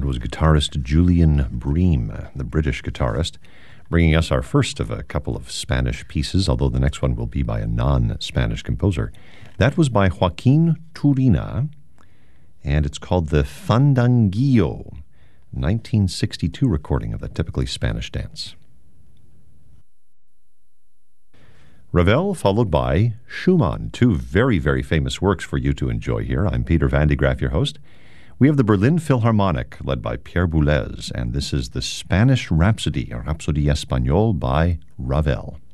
was guitarist Julian Bream, the British guitarist, bringing us our first of a couple of Spanish pieces, although the next one will be by a non-Spanish composer. That was by Joaquin Turina, and it's called the Fandanguillo, 1962 recording of the typically Spanish dance. Ravel followed by Schumann, two very, very famous works for you to enjoy here. I'm Peter Van de Graaff, your host. We have the Berlin Philharmonic, led by Pierre Boulez, and this is the Spanish Rhapsody, or Rhapsody Espagnole by Ravel.